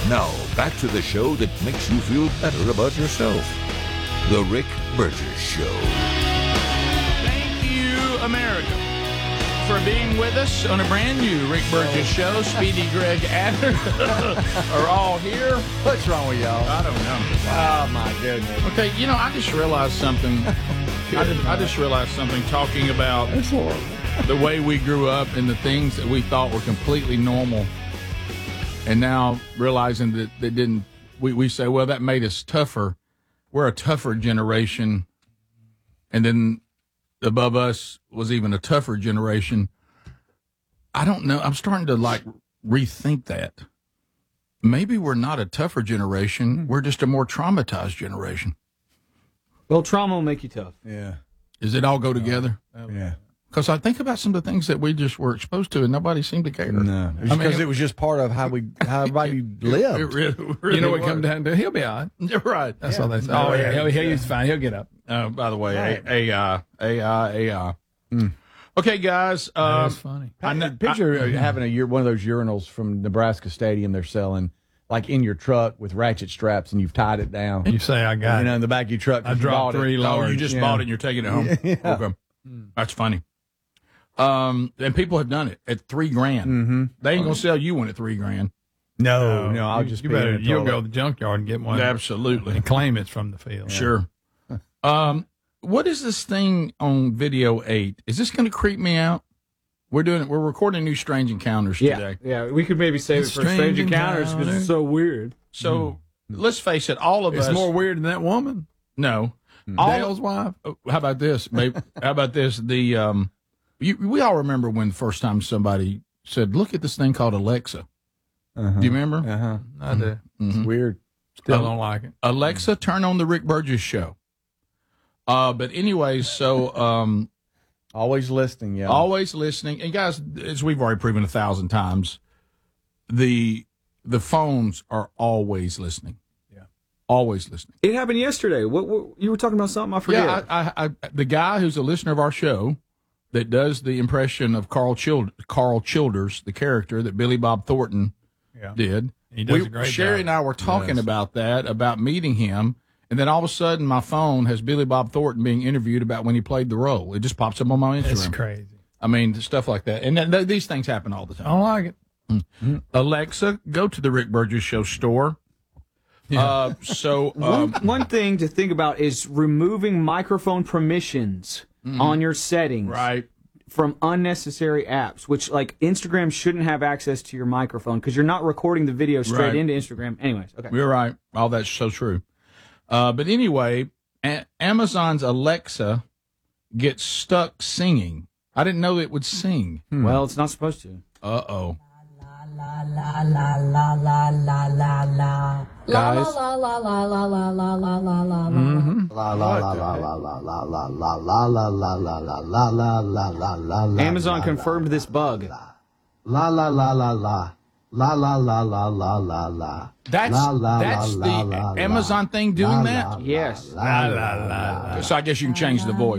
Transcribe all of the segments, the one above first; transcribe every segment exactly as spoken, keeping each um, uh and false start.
Now, back to the show that makes you feel better about yourself. The Rick Burgess Show. Thank you, America, for being with us on a brand new Rick Burgess Show. Speedy, Greg, Adler are all here. What's wrong with y'all? I don't know. Oh, my goodness. Okay, you know, I just realized something. I, just, I just realized something talking about That's horrible. the way we grew up and the things that we thought were completely normal. And now realizing that they didn't, we, we say, well, that made us tougher. We're a tougher generation. And then above us was even a tougher generation. I don't know. I'm starting to like rethink that. Maybe we're not a tougher generation. We're just a more traumatized generation. Well, trauma will make you tough. Yeah. Does it all go together? Yeah. Because I think about some of the things that we just were exposed to and nobody seemed to care. No. I mean, Because it was just part of how we how everybody lived. It really, really You know what was. it comes down to? He'll be all right. You're right. That's Yeah. all they say. Oh, yeah, he'll, he'll, he's fine. He'll get up. Uh, by the way, A I, A I, A I. Okay, guys. That Um, was funny. I know, picture I, having a year, one of those urinals from Nebraska Stadium they're selling, like in your truck with ratchet straps, and you've tied it down. You say I got you know, it. in the back of your truck. 'cause I you dropped bought it. three oh, large. you just Yeah. bought it and you're taking it home. Yeah. Okay. That's funny. Um, and people have done it at three grand. Mm-hmm. They ain't gonna sell you one at three grand. No, no, I'll you, just you be in better. the You'll toilet. go to the junkyard and get one. Absolutely. And claim it's from the field. Sure. Um, what is this thing on video eight? Is this going to creep me out? We're doing it. We're recording new Strange Encounters Yeah, today. yeah. We could maybe save It's it for Strange Strange Encounters because Encounters. it's so weird. So let's face it, all of It's us. more weird than that woman. No. All, Dale's wife. oh, how about this? Maybe, how about this? The um, you, we all remember when the first time somebody said, "Look at this thing called Alexa." Uh-huh. Do you remember? Uh-huh. I do. It's weird. Still don't like it. Alexa, turn on the Rick Burgess Show. Uh, but anyways, so um, Always listening, yeah. always listening, and guys, as we've already proven a thousand times, the the phones are always listening. Yeah, always listening. It happened yesterday. What, what you were talking about something? I forget. Yeah, I, I, I, the guy who's a listener of our show that does the impression of Carl Child, Carl Childers, the character that Billy Bob Thornton Yeah. did. He does we, a great Sherry job. and I were talking Yes. about that, about meeting him, and then all of a sudden my phone has Billy Bob Thornton being interviewed about when he played the role. It just pops up on my Instagram. It's crazy. I mean, stuff like that. And th- th- these things happen all the I time. don't like it. Alexa, go to the Rick Burgess Show store. Yeah. Uh, so, One, um, one thing to think about is removing microphone permissions on your settings right. from unnecessary apps, which like Instagram shouldn't have access to your microphone because you're not recording the video straight Right. into Instagram. Anyways, okay. You're right. All that's so true. Uh, but anyway, a- Amazon's Alexa gets stuck singing. I didn't know it would sing. Well, it's not supposed to. Uh-oh. Guys, Amazon confirmed this bug. La la la la la. La la la la la la la. That's, La, la, that's la, the la, la, la. Amazon thing doing La, that? la, Yes. La, la, la, la. So I guess you can change the voice.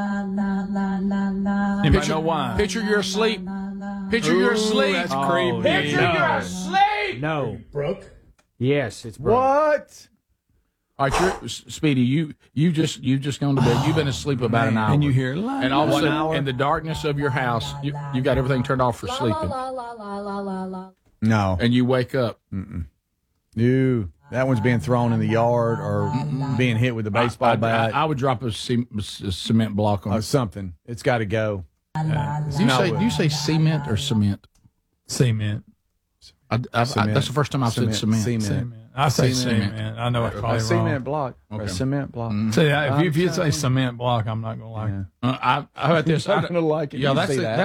Anybody know why? Picture you're asleep. Picture you're asleep. That's Oh, creepy. Picture no. you're asleep. No. Broke? Yes, it's broke. what? All right, you're, Speedy, you you just you just gone to bed. You've been asleep about an hour. And you hear la, and all of a la, sudden, hour? in the darkness of your house, you you got everything turned off for sleeping, No. and you wake up. No. That one's being thrown in the yard or being hit with a baseball I, bat I, I would drop a, ce- a cement block on. or something. It's got to go. do you say do you say cement or cement? Cement. I, I, I, Cement. that's the first time I've said cement. Cement. Cement. I say Cement. cement. I know it's A probably cement wrong. block. Or a Okay. cement block. See, if you, if you say cement block, I'm not going to like it. Uh, I, how about this? I'm I, not gonna like it. Yeah, You that's see a, that.